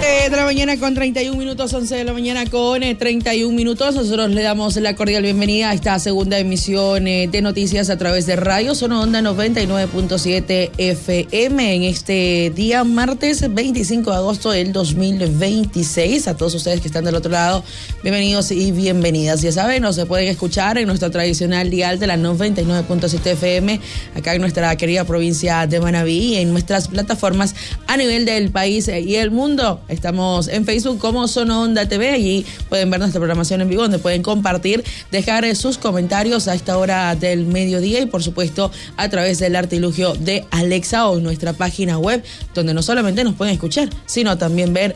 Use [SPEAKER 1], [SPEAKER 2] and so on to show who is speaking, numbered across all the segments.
[SPEAKER 1] De la mañana con 31 minutos, 11 de la mañana con 31 minutos. Nosotros le damos la cordial bienvenida a esta segunda emisión de noticias a través de Radio Zona Onda 99.7 FM en este día martes 25 de agosto del 2026. A todos ustedes que están del otro lado, bienvenidos y bienvenidas. Ya saben, nos se pueden escuchar en nuestro tradicional dial de la 99.7 FM acá en nuestra querida provincia de Manabí y en nuestras plataformas a nivel del país y el mundo. Estamos en Facebook como Zona Onda TV, allí pueden ver nuestra programación en vivo, donde pueden compartir, dejar sus comentarios a esta hora del mediodía y por supuesto a través del artilugio de Alexa o nuestra página web, donde no solamente nos pueden escuchar, sino también ver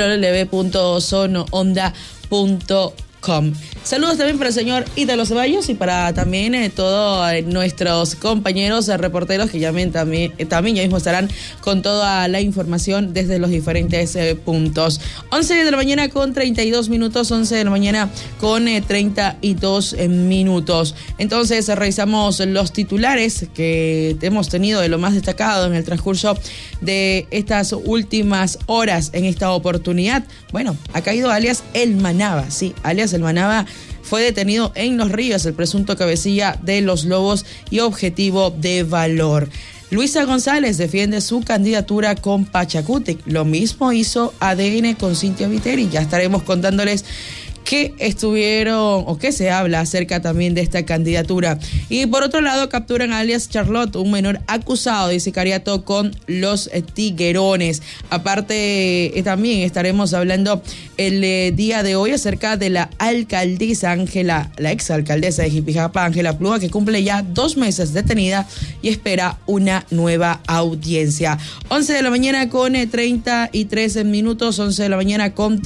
[SPEAKER 1] www.zonaonda.com. Saludos también para el señor Ítalo Ceballos y para también todos nuestros compañeros reporteros que también ya mismo estarán con toda la información desde los diferentes puntos. 11 de la mañana con 32 minutos, 11 de la mañana con 32 minutos. Entonces revisamos los titulares que hemos tenido de lo más destacado en el transcurso de estas últimas horas en esta oportunidad. Bueno, ha caído alias El Manaba, sí, alias El Manaba fue detenido en Los Ríos, el presunto cabecilla de los Lobos y objetivo de valor. Luisa González defiende su candidatura con Pachacutic. Lo mismo hizo ADN con Cintia Viteri. Ya estaremos contándoles que estuvieron o que se habla acerca también de esta candidatura. Y por otro lado, capturan a alias Charlotte, un menor acusado de sicariato con los Tiguerones. Aparte, también estaremos hablando el día de hoy acerca de la alcaldesa Ángela, la exalcaldesa de Jipijapa, Ángela Plúa, que cumple ya 2 meses detenida y espera una nueva audiencia. 11 de la mañana con 33 minutos, 11 de la mañana con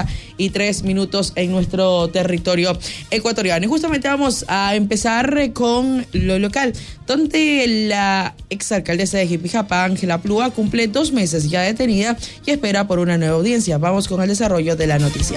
[SPEAKER 1] 33 minutos en nuestro territorio ecuatoriano. Y justamente vamos a empezar con lo local, donde la exalcaldesa de Jipijapa, Ángela Plúa, cumple 2 meses ya detenida y espera por una nueva audiencia. Vamos con el desarrollo de la noticia.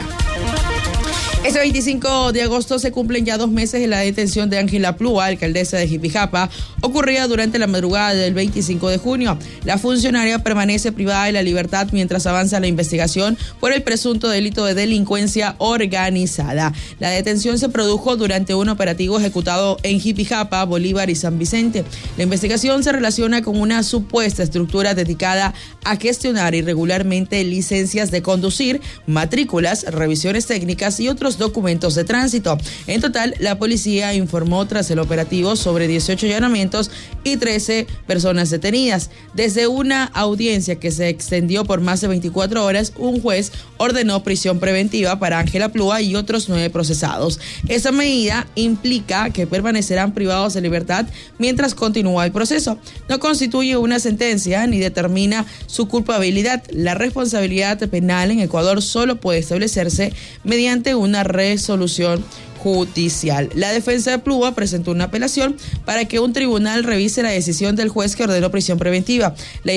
[SPEAKER 1] Este 25 de agosto se cumplen ya 2 meses de la detención de Ángela Plúa, alcaldesa de Jipijapa, ocurrida durante la madrugada del 25 de junio. La funcionaria permanece privada de la libertad mientras avanza la investigación por el presunto delito de delincuencia organizada. La detención se produjo durante un operativo ejecutado en Jipijapa, Bolívar y San Vicente. La investigación se relaciona con una supuesta estructura dedicada a gestionar irregularmente licencias de conducir, matrículas, revisiones técnicas y otros documentos de tránsito. En total, la policía informó tras el operativo sobre 18 allanamientos y 13 personas detenidas. Desde una audiencia que se extendió por más de 24 horas, un juez ordenó prisión preventiva para Ángela Plúa y otros 9 procesados. Esa medida implica que permanecerán privados de libertad mientras continúa el proceso. No constituye una sentencia ni determina su culpabilidad. La responsabilidad penal en Ecuador solo puede establecerse mediante una resolución judicial. La defensa de Plúa presentó una apelación para que un tribunal revise la decisión del juez que ordenó prisión preventiva. La